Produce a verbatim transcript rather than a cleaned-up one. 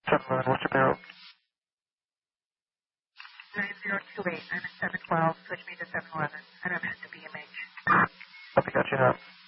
seven eleven, what's your payroll? nine zero two eight, I'm at seven twelve, switch me to seven eleven. I don't have to B M H. Copy, got you now.